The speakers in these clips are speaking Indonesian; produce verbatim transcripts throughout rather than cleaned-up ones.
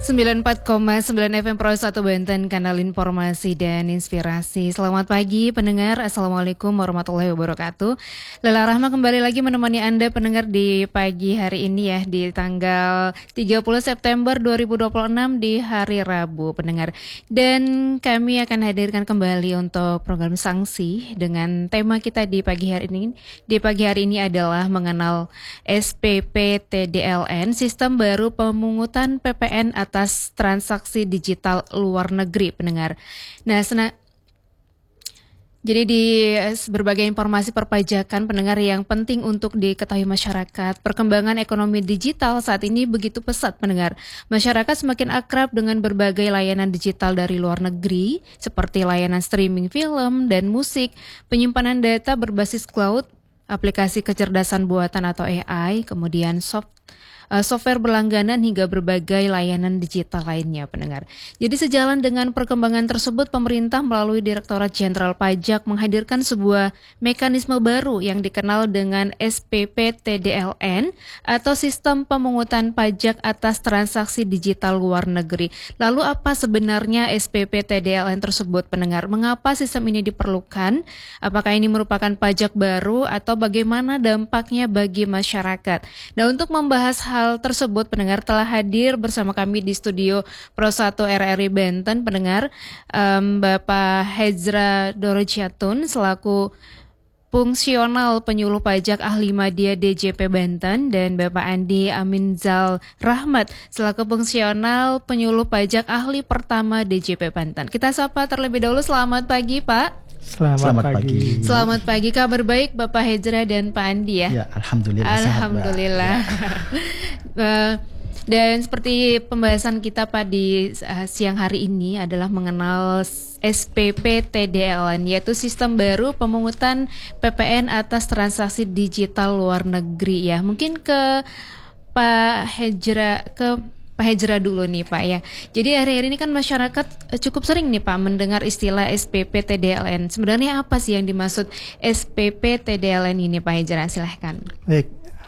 sembilan puluh empat koma sembilan F M Pro satu Banten, kanal informasi dan inspirasi. Selamat pagi pendengar, Assalamualaikum warahmatullahi wabarakatuh. Lala Rahma kembali lagi menemani Anda pendengar di pagi hari ini ya, di tanggal tiga puluh September dua ribu dua puluh enam di hari Rabu pendengar. Dan kami akan hadirkan kembali untuk program sanksi dengan tema kita di pagi hari ini. Di pagi hari ini adalah mengenal S P P T D L N, sistem baru pemungutan P P N atas transaksi digital luar negeri pendengar. Nah, sena- jadi di berbagai informasi perpajakan pendengar yang penting untuk diketahui masyarakat, perkembangan ekonomi digital saat ini begitu pesat pendengar. Masyarakat semakin akrab dengan berbagai layanan digital dari luar negeri seperti layanan streaming film dan musik, penyimpanan data berbasis cloud, aplikasi kecerdasan buatan atau A I, kemudian soft software berlangganan hingga berbagai layanan digital lainnya pendengar. Jadi sejalan dengan perkembangan tersebut, pemerintah melalui Direktorat Jenderal Pajak menghadirkan sebuah mekanisme baru yang dikenal dengan S P P T D L N atau Sistem Pemungutan Pajak atas Transaksi Digital Luar Negeri. Lalu apa sebenarnya S P P T D L N tersebut pendengar? Mengapa sistem ini diperlukan? Apakah ini merupakan pajak baru atau bagaimana dampaknya bagi masyarakat? Nah, untuk membahas hal Hal tersebut pendengar telah hadir bersama kami di studio Pro satu R R I Banten pendengar, um, Bapak Hezra Dorojatun selaku fungsional penyuluh pajak ahli media D J P Banten dan Bapak Andi Aminzal Rahmat selaku fungsional penyuluh pajak ahli pertama D J P Banten. Kita sapa terlebih dahulu, selamat pagi Pak. Selamat, Selamat pagi. pagi. Selamat pagi, kabar baik Bapak Hezra dan Pak Andi ya? Ya, alhamdulillah. Alhamdulillah. uh, dan seperti pembahasan kita Pak di uh, siang hari ini adalah mengenal S P P T D L N, yaitu sistem baru pemungutan P P N atas transaksi digital luar negeri ya. Mungkin ke Pak Hezra, ke Pak Hezra dulu nih Pak ya. Jadi hari-hari ini kan masyarakat cukup sering nih Pak mendengar istilah S P P T D L N. Sebenarnya apa sih yang dimaksud S P P T D L N ini Pak Hezra? Silahkan. Baik,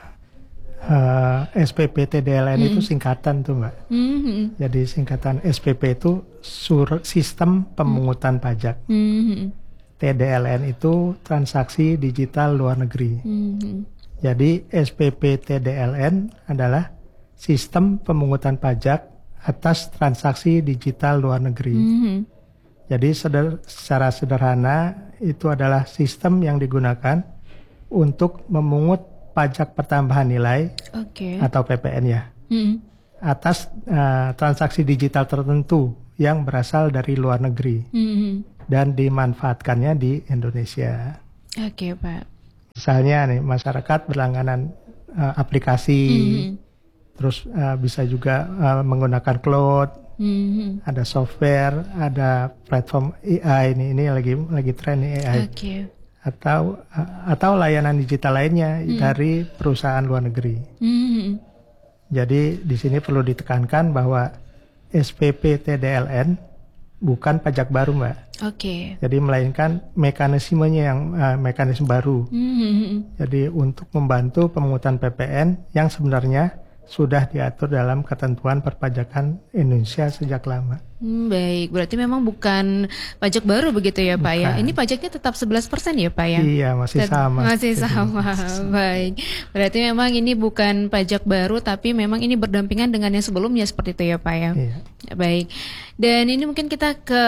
uh, S P P T D L N mm. itu singkatan tuh Mbak. Mm-hmm. Jadi singkatan S P P itu sur- Sistem Pemungutan mm. Pajak. Mm-hmm. T D L N itu Transaksi Digital Luar Negeri. Mm-hmm. Jadi S P P T D L N adalah Sistem Pemungutan Pajak atas Transaksi Digital Luar Negeri. Mm-hmm. Jadi seder, secara sederhana itu adalah sistem yang digunakan untuk memungut pajak pertambahan nilai okay. atau P P N ya, mm-hmm. atas uh, transaksi digital tertentu yang berasal dari luar negeri mm-hmm. dan dimanfaatkannya di Indonesia. Oke okay, Pak. Misalnya nih masyarakat berlangganan uh, aplikasi. Mm-hmm. Terus uh, bisa juga uh, menggunakan cloud, mm-hmm. ada software, ada platform A I ini ini lagi lagi tren nih A I. Okay. Atau uh, atau layanan digital lainnya mm. dari perusahaan luar negeri. Mm-hmm. Jadi di sini perlu ditekankan bahwa S P P T D L N bukan pajak baru Mbak. Oke. Okay. Jadi melainkan mekanismenya yang uh, mekanisme baru. Mm-hmm. Jadi untuk membantu pemungutan P P N yang sebenarnya sudah diatur dalam ketentuan perpajakan Indonesia sejak lama. Hmm, baik, berarti memang bukan pajak baru begitu ya Pak bukan. Ya? Ini pajaknya tetap sebelas persen ya Pak ya? Iya, masih Tet- sama. Masih sama, baik. Berarti memang ini bukan pajak baru, tapi memang ini berdampingan dengan yang sebelumnya seperti itu ya Pak ya? Iya. Baik, dan ini mungkin kita ke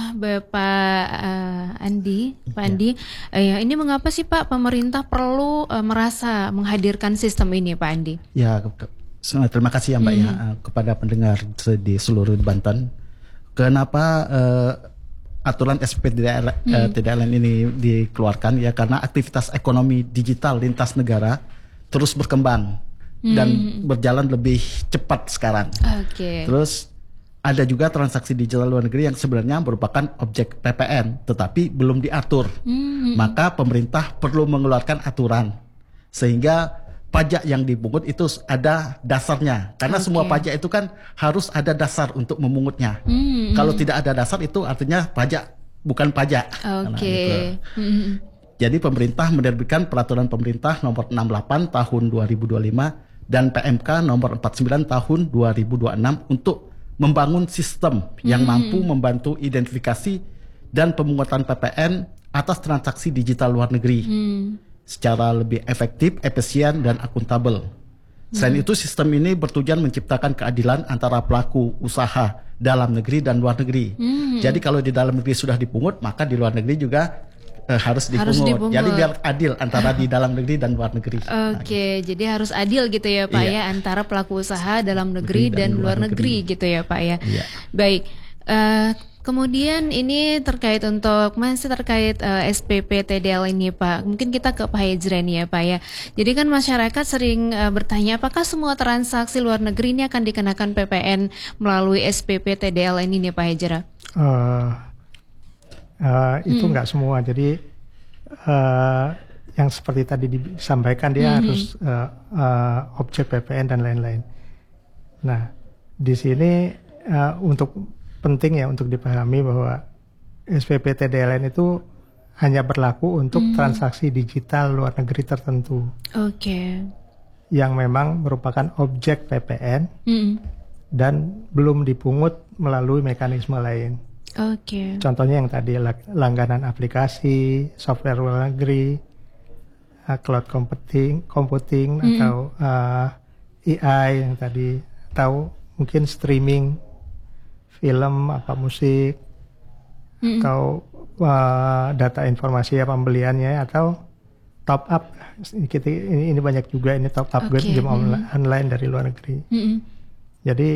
Bapak uh, Andi, Pak iya. Andi. Uh, ya, ini mengapa sih Pak pemerintah perlu uh, merasa menghadirkan sistem ini Pak Andi? Ya, terima kasih ya Mbak hmm. ya kepada pendengar di seluruh Banten. Kenapa uh, aturan S P P T D L N hmm. ini dikeluarkan ya karena aktivitas ekonomi digital lintas negara terus berkembang hmm. dan berjalan lebih cepat sekarang. Okay. Terus ada juga transaksi digital luar negeri yang sebenarnya merupakan objek P P N tetapi belum diatur. Hmm. Maka pemerintah perlu mengeluarkan aturan sehingga pajak yang dipungut itu ada dasarnya karena okay. semua pajak itu kan harus ada dasar untuk memungutnya. Mm-hmm. Kalau tidak ada dasar itu artinya pajak bukan pajak. Oke. Okay. Gitu. Mm-hmm. Jadi pemerintah menerbitkan peraturan pemerintah nomor enam puluh delapan tahun dua ribu dua puluh lima dan P M K nomor empat puluh sembilan tahun dua ribu dua puluh enam untuk membangun sistem yang hmm. mampu membantu identifikasi dan pemungutan P P N atas transaksi digital luar negeri hmm. secara lebih efektif, efisien, dan akuntabel. Selain hmm. itu, sistem ini bertujuan menciptakan keadilan antara pelaku usaha dalam negeri dan luar negeri. Hmm. Jadi kalau di dalam negeri sudah dipungut, maka di luar negeri juga Uh, harus dipungut. Harus dipungut. Jadi biar adil antara di dalam negeri dan luar negeri. Oke, okay, nah, gitu. Jadi harus adil gitu ya Pak iya. ya antara pelaku usaha dalam negeri dan, dan luar negeri. negeri gitu ya Pak ya. Iya. Baik. Uh, kemudian ini terkait untuk masih terkait uh, S P P T D L ini Pak. Mungkin kita ke Pak Hejra nih ya Pak ya. Jadi kan masyarakat sering uh, bertanya apakah semua transaksi luar negeri ini akan dikenakan P P N melalui S P P T D L ini nih Pak Hejra? Uh, Uh, itu nggak hmm. semua, jadi uh, yang seperti tadi disampaikan dia hmm. harus uh, uh, objek P P N dan lain-lain. Nah, di sini uh, untuk penting ya untuk dipahami bahwa S P P T D L N itu hanya berlaku untuk hmm. transaksi digital luar negeri tertentu. Oke. Okay. Yang memang merupakan objek P P N hmm. dan belum dipungut melalui mekanisme lain. Oke. Okay. Contohnya yang tadi langganan aplikasi, software luar negeri, uh, cloud computing, computing mm. atau uh, A I yang tadi, atau mungkin streaming film apa musik, mm. atau uh, data informasi ya pembeliannya, atau top up. Kita ini, ini banyak juga ini top up okay. game mm. online dari luar negeri. Mm. Jadi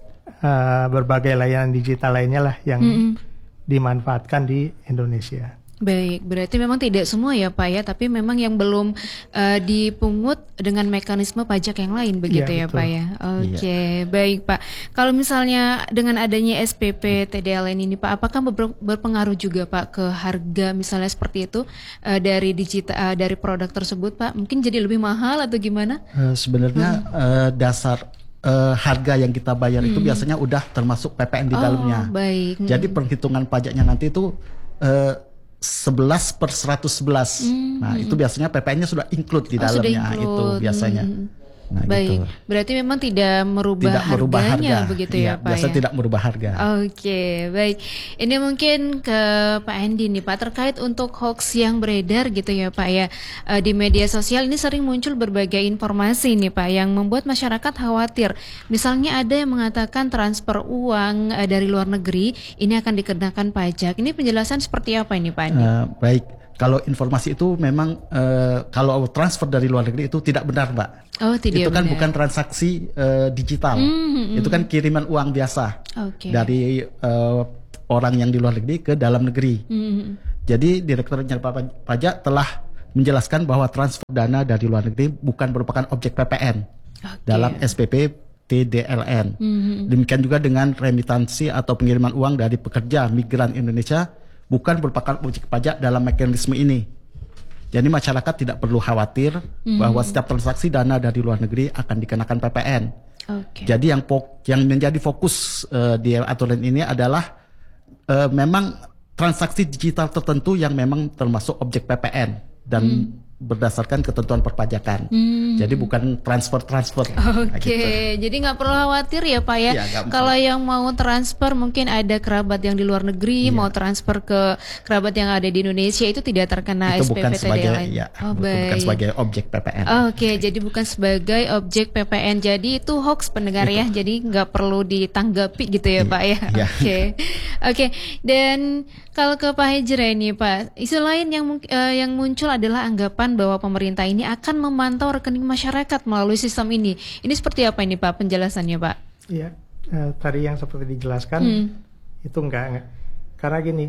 Uh, berbagai layanan digital lainnya lah yang mm-hmm. dimanfaatkan di Indonesia. Baik, berarti memang tidak semua ya Pak ya, tapi memang yang belum uh, dipungut dengan mekanisme pajak yang lain begitu ya, ya Pak ya. Oke, okay. ya. Baik Pak. Kalau misalnya dengan adanya S P P T D L N ini Pak, apakah ber- berpengaruh juga Pak ke harga misalnya seperti itu uh, dari digital uh, dari produk tersebut Pak? Mungkin jadi lebih mahal atau gimana? Uh, sebenarnya hmm. uh, dasar Uh, harga yang kita bayar hmm. itu biasanya udah termasuk P P N di oh, dalamnya. Baik. Hmm. Jadi perhitungan pajaknya nanti itu uh, sebelas per seratus sebelas. Hmm. Nah itu biasanya P P N-nya sudah include di oh, dalamnya include. Itu biasanya. Hmm. Nah, baik, gitu. Berarti memang tidak merubah tidak merubah harganya harga. begitu ya, ya Pak biasa ya? Tidak merubah harga. Oke, baik. Ini mungkin ke Pak Andi nih Pak, terkait untuk hoax yang beredar gitu ya Pak ya, uh, di media sosial ini sering muncul berbagai informasi nih Pak yang membuat masyarakat khawatir. Misalnya ada yang mengatakan transfer uang uh, dari luar negeri ini akan dikenakan pajak. Ini penjelasan seperti apa ini Pak Andi? Uh, baik. Kalau informasi itu memang uh, kalau transfer dari luar negeri itu tidak benar, Mbak. Oh, tidak itu kan benar. Bukan transaksi uh, digital. Mm-hmm. Itu kan kiriman uang biasa okay. dari uh, orang yang di luar negeri ke dalam negeri. Mm-hmm. Jadi Direktorat Jenderal Pajak telah menjelaskan bahwa transfer dana dari luar negeri bukan merupakan objek P P N okay. dalam S P P T D L N. Mm-hmm. Demikian juga dengan remitansi atau pengiriman uang dari pekerja migran Indonesia bukan merupakan objek pajak dalam mekanisme ini. Jadi masyarakat tidak perlu khawatir mm-hmm. bahwa setiap transaksi dana dari luar negeri akan dikenakan P P N. Okay. Jadi yang pok- yang menjadi fokus uh, di aturan ini adalah uh, memang transaksi digital tertentu yang memang termasuk objek P P N dan mm. berdasarkan ketentuan perpajakan. Hmm. Jadi bukan transfer-transfer. Oke, okay. Gitu. Jadi nggak perlu khawatir ya Pak ya. Ya kalau yang mau transfer mungkin ada kerabat yang di luar negeri, ya. Mau transfer ke kerabat yang ada di Indonesia itu tidak terkena itu S P P T D L N. Ya, oh, bukan sebagai objek P P N. Oke, okay. Jadi bukan sebagai objek P P N. Jadi itu hoax pendengar itu. Ya. Jadi nggak perlu ditanggapi gitu ya, ya. Pak ya. Oke, ya. Oke. Okay. Okay. Dan kalau ke Pak Hejra ini Pak, isu lain yang uh, yang muncul adalah anggapan bahwa pemerintah ini akan memantau rekening masyarakat melalui sistem ini. Ini seperti apa ini Pak penjelasannya Pak? Iya, eh, tadi yang seperti dijelaskan hmm. itu enggak, enggak. Karena gini,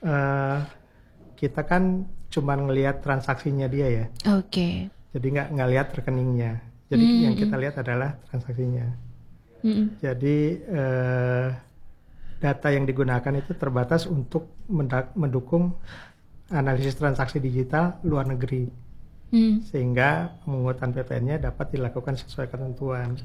eh, kita kan cuma ngelihat transaksinya dia ya. Oke. Okay. Jadi nggak nggak lihat rekeningnya. Jadi hmm. yang kita lihat adalah transaksinya. Hmm. Jadi eh, data yang digunakan itu terbatas untuk mendak- mendukung analisis transaksi digital luar negeri. Hmm. Sehingga pemungutan P P N-nya dapat dilakukan sesuai ketentuan.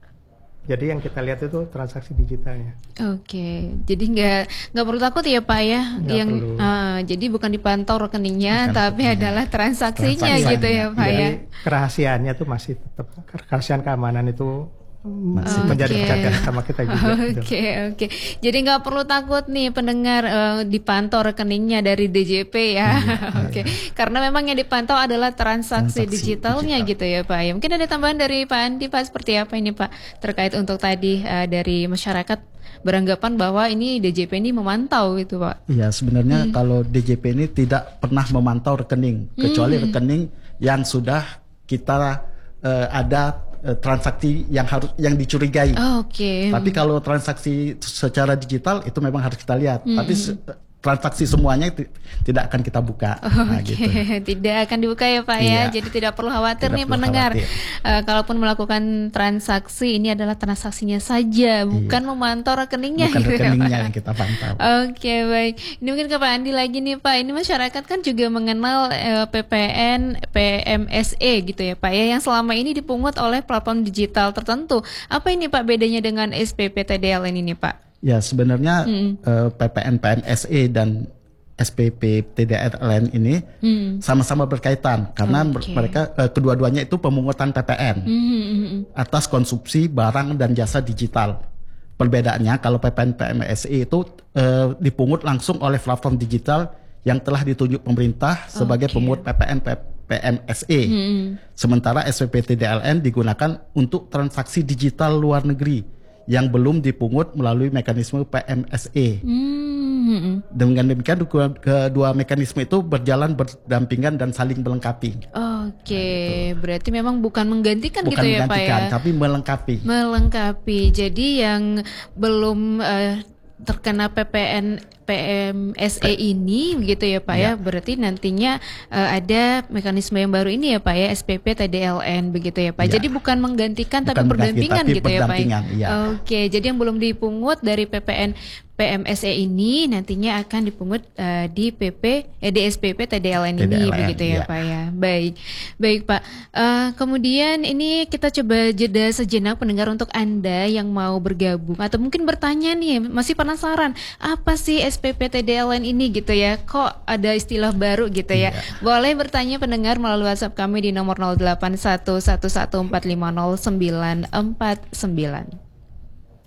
Jadi yang kita lihat itu transaksi digitalnya. Oke, jadi nggak nggak perlu takut ya Pak ya. Nggak yang perlu. Uh, jadi bukan dipantau rekeningnya, bukan tapi rekeningnya. Adalah transaksinya, transaksinya gitu ya Pak ya. Jadi kerahasiaannya tuh masih tetap, kerahasiaan keamanan itu masih Oke. menjadi percakapan sama kita juga. Oke gitu. oke. Jadi nggak perlu takut nih pendengar eh, dipantau rekeningnya dari D J P ya. Oke. Karena memang yang dipantau adalah transaksi, Transaksi digitalnya digital. gitu ya Pak. Ya mungkin ada tambahan dari Pak Andi Pak, seperti apa ini Pak terkait untuk tadi eh, dari masyarakat beranggapan bahwa ini D J P ini memantau gitu Pak. Iya, sebenarnya kalau D J P ini tidak pernah memantau rekening, kecuali rekening yang sudah kita eh, ada eh, transaksi yang harus yang dicurigai. Oh, Oke. Tapi kalau transaksi secara digital itu memang harus kita lihat. Tapi se- transaksi semuanya itu tidak akan kita buka. Nah, Oke, gitu. tidak akan dibuka ya Pak ya. Iya. Jadi tidak perlu khawatir Tidak nih perlu pendengar. khawatir. Eh, kalaupun melakukan transaksi ini adalah transaksinya saja, bukan memantau rekeningnya. Bukan gitu ya, rekeningnya Pak. yang kita pantau. Oke baik. Ini mungkin ke Pak Andi lagi nih Pak. Ini masyarakat kan juga mengenal eh, P P N, P M S E gitu ya Pak ya, yang selama ini dipungut oleh platform digital tertentu. Apa ini Pak bedanya dengan S P P T D L N ini Pak? Ya, sebenarnya eh, P P N P M S E dan S P P T D L N ini Hmm. sama-sama berkaitan karena mer- Oke. mereka eh, kedua-duanya itu pemungutan P P N Hmm, hmm, hmm. atas konsumsi barang dan jasa digital. Perbedaannya kalau P P N P M S E itu eh, dipungut langsung oleh platform digital yang telah ditunjuk pemerintah sebagai Oke. pemungut P P N P M S E. Hmm. Sementara S P P T D L N digunakan untuk transaksi digital luar negeri yang belum dipungut melalui mekanisme P M S E. Hmm. Dengan demikian kedua, kedua mekanisme itu berjalan berdampingan dan saling melengkapi. Oke, berarti memang bukan menggantikan Bukan gitu ya Pak menggantikan, ya? tapi melengkapi. Melengkapi. Jadi yang belum eh, terkena P P N P M S E ini begitu ya Pak ya, berarti nantinya eh, ada mekanisme yang baru ini ya Pak ya, S P P T D L N begitu ya Pak. Ya. Jadi bukan menggantikan tapi Bukan mengganti, berdampingan tapi gitu ya Pak. berdampingan, iya. Oke, jadi yang belum dipungut dari P P N P M S E ini nantinya akan dipungut eh, di P P eh, di S P P T D L N ini T D L N, begitu ya iya. Pak ya. Baik. Baik Pak. Eh, kemudian ini kita coba jeda sejenak pendengar untuk Anda yang mau bergabung atau mungkin bertanya nih, masih penasaran apa sih S P P T D L N ini gitu ya? Kok ada istilah baru gitu ya? Iya. Boleh bertanya pendengar melalui WhatsApp kami di nomor nol delapan satu satu satu empat lima nol sembilan empat sembilan.